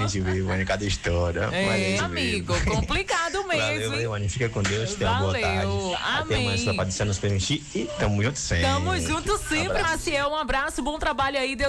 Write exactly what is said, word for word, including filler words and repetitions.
gente vê, Ivani, cada história. É, amigo, vê. Complicado mesmo. Valeu, Ivani, fica com Deus, tenha uma boa tarde. Amém. Até mais, só pra nos permitir e tamo junto sempre. Tamo junto sempre, Maciel, um abraço, bom trabalho aí, Deus